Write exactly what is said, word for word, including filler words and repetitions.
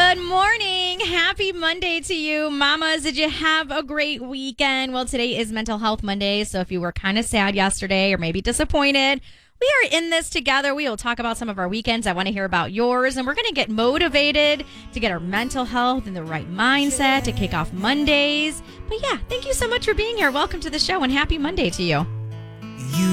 Good morning. Happy Monday to you. Mamas, did you have a great weekend? Well, today is Mental Health Monday, so if you were kind of sad yesterday or maybe disappointed, we are in this together. We will talk about some of our weekends. I want to hear about yours, and we're going to get motivated to get our mental health in the right mindset to kick off Mondays. But yeah, thank you so much for being here. Welcome to the show, and happy Monday to you.